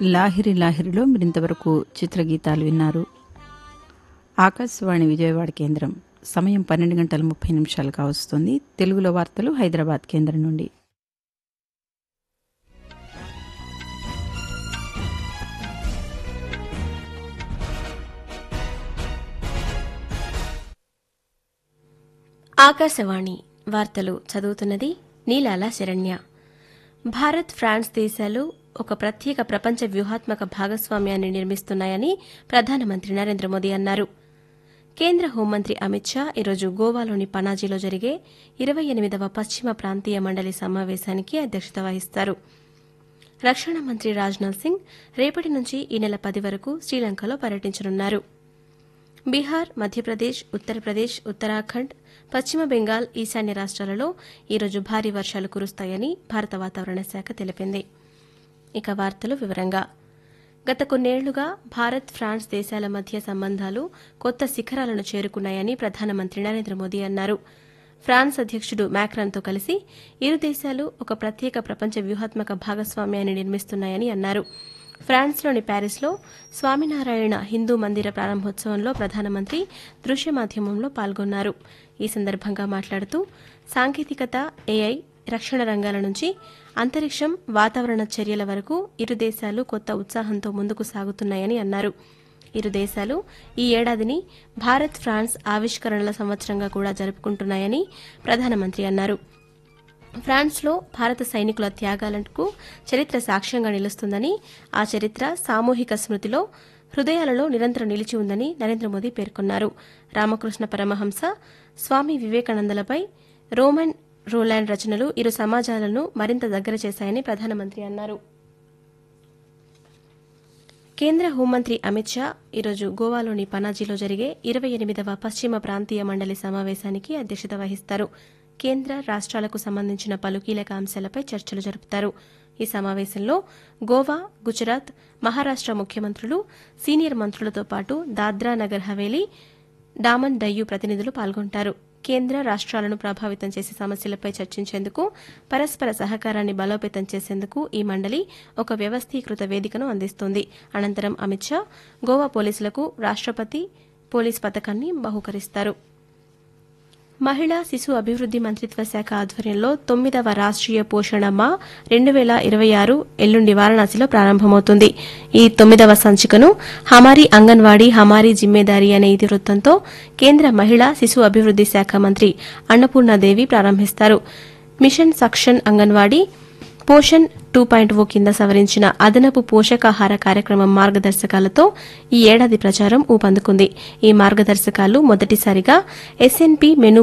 లాహిరి లాహిరిలో మీరింతవరకు చిత్రగీతాలు విన్నారు. ఆకాశవాణి విజయవాడ కేంద్రం. సమయం 12:30 కావస్తుంది. తెలుగులో వార్తలు హైదరాబాద్ కేంద్రం నుండి. ఆకాశవాణి వార్తలు చదువుతున్నది నీలాల శరణ్య. భారత్, ఫ్రాన్స్ దేశాలు ఒక ప్రత్యేక ప్రపంచ వ్యూహాత్మక భాగస్వామ్యాన్ని నిర్మిస్తున్నాయని ప్రధానమంత్రి నరేంద్ర మోదీ అన్నారు. కేంద్ర హోంమంత్రి అమిత్ షా ఈరోజు గోవాలోని పనాజీలో జరిగే 28వ పశ్చిమ ప్రాంతీయ మండలి సమావేశానికి అధ్యక్షత వహిస్తారు. రక్షణ మంత్రి రాజ్నాథ్ సింగ్ రేపటి నుంచి ఈ నెల 10 వరకు శ్రీలంకలో పర్యటించనున్నారు. బీహార్, మధ్యప్రదేశ్, ఉత్తరప్రదేశ్, ఉత్తరాఖండ్, పశ్చిమ బెంగాల్, ఈశాన్య రాష్ట్రాలలో ఈరోజు భారీ వర్షాలు కురుస్తాయని భారత వాతావరణ శాఖ తెలిపింది. ఇక వార్తలు వివరంగా. గత కొన్నేళ్లుగా భారత్, ఫ్రాన్స్ దేశాల మధ్య సంబంధాలు కొత్త శిఖరాలను చేరుకున్నాయని ప్రధానమంత్రి నరేంద్ర మోదీ అన్నారు. ఫ్రాన్స్ అధ్యకుడు మ్యాక్రాన్తో కలిసి ఇరు దేశాలు ఒక ప్రత్యేక ప్రపంచ వ్యూహాత్మక భాగస్వామ్యాన్ని నిర్మిస్తున్నాయని అన్నారు. ఫ్రాన్స్లోని ప్యారిస్లో స్వామినారాయణ హిందూ మందిర ప్రారంభోత్సవంలో ప్రధానమంత్రి దృశ్య మాధ్యమంలో పాల్గొన్నారు. ఈ సందర్భంగా మాట్లాడుతూ సాంకేతికత, ఏఐ, రక్షణ రంగాల నుంచి అంతరిక్షం, వాతావరణ చర్యల వరకు ఇరు దేశాలు కొత్త ఉత్సాహంతో ముందుకు సాగుతున్నాయని అన్నారు. ఇరు దేశాలు ఈ ఏడాదిని భారత్, ఫ్రాన్స్ ఆవిష్కరణల సంవత్సరంగా కూడా జరుపుకుంటున్నాయని ప్రధానమంత్రి అన్నారు. ఫ్రాన్స్లో భారత సైనికుల త్యాగాలకు చరిత్ర సాక్ష్యంగా నిలుస్తుందని, ఆ చరిత్ర సామూహిక స్మృతిలో, హృదయాలలో నిరంతరం నిలిచి ఉందని నరేంద్ర మోదీ పేర్కొన్నారు. రామకృష్ణ పరమహంస, స్వామి వివేకానందలపై రోమన్ రోలాండ్ రచనలు ఇరు సమాజాలను మరింత దగ్గర చేశాయని ప్రధానమంత్రి అన్నారు. కేంద్ర హోంమంత్రి అమిత్ షా ఈరోజు గోవాలోని పనాజీలో జరిగే 28వ పశ్చిమ ప్రాంతీయ మండలి సమావేశానికి అధ్యక్షత వహిస్తారు. కేంద్ర, రాష్ట్రాలకు సంబంధించిన పలు కీలక అంశాలపై చర్చలు జరుపుతారు. ఈ సమావేశంలో గోవా, గుజరాత్, మహారాష్ట ముఖ్యమంత్రులు, సీనియర్ మంత్రులతో పాటు దాద్రా నగర్ హవేలీ, డామన్ డయ్యూ ప్రతినిధులు పాల్గొంటారు. కేంద్ర, రాష్ట్రాలను ప్రభావితం చేసే సమస్యలపై చర్చించేందుకు, పరస్పర సహకారాన్ని బలోపేతం చేసేందుకు ఈ మండలి ఒక వ్యవస్థీకృత వేదికను అందిస్తోంది. అనంతరం అమిత్ షా గోవా పోలీసులకు రాష్టపతి పోలీస్ పతకాన్ని బహూకరిస్తారు. మహిళా శిశు అభివృద్ది మంత్రిత్వ శాఖ ఆధ్వర్యంలో 9వ రాష్ట్రీయ పోషణ మా 2026 ఎల్లుండి వారణాసిలో ప్రారంభమవుతుంది. ఈ 9వ సంచికను హమారీ అంగన్వాడీ హమారీ జిమ్మేదారీ అనే ఇతివృత్తంతో కేంద్ర మహిళా శిశు అభివృద్ది శాఖ మంత్రి అన్నపూర్ణాదేవి ప్రారంభిస్తారు. మిషన్ సక్షన్ అంగన్వాడీ పోషణ్ 2.0 కింద సవరించిన అదనపు పోషకాహార కార్యక్రమం మార్గదర్శకాలతో ఈ ఏడాది ప్రచారం ఊపందుకుంది. ఈ మార్గదర్శకాలు మొదటిసారిగా ఎస్ఎన్పి మెను